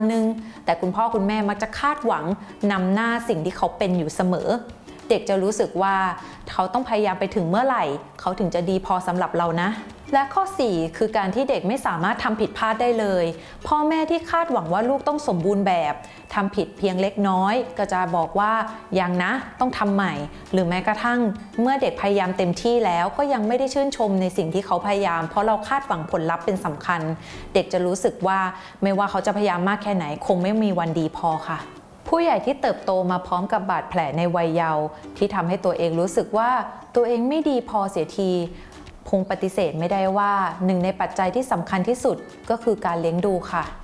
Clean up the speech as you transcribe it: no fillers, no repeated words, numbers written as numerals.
นึงแต่คุณพ่อคุณแม่มักจะคาดหวังนำหน้าสิ่งที่เขาเป็นอยู่เสมอเด็กจะรู้สึกว่าเขาต้องพยายามไปถึงเมื่อไหร่เขาถึงจะดีพอสำหรับเรานะและข้อ4คือการที่เด็กไม่สามารถทำผิดพลาดได้เลยพ่อแม่ที่คาดหวังว่าลูกต้องสมบูรณ์แบบทำผิดเพียงเล็กน้อยก็จะบอกว่ายังนะต้องทำใหม่หรือแม้กระทั่งเมื่อเด็กพยายามเต็มที่แล้วก็ยังไม่ได้ชื่นชมในสิ่งที่เขาพยายามเพราะเราคาดหวังผลลัพธ์เป็นสำคัญเด็กจะรู้สึกว่าไม่ว่าเขาจะพยายามมากแค่ไหนคงไม่มีวันดีพอค่ะผู้ใหญ่ที่เติบโตมาพร้อมกับบาดแผลในวัยเยาว์ที่ทำให้ตัวเองรู้สึกว่าตัวเองไม่ดีพอเสียทีคงปฏิเสธไม่ได้ว่าหนึ่งในปัจจัยที่สำคัญที่สุดก็คือการเลี้ยงดูค่ะ